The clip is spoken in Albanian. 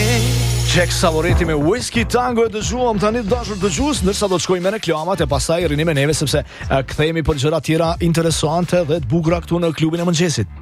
Jack Savoreti me Whiskey Tango e dëgjuam tani dashur dëgjues, ndërsa do të shkojmë me reklamat e pastaj rini me neve sepse kthehemi për gjëra tjera interesante dhe të bukura këtu në klubin e mëngjesit.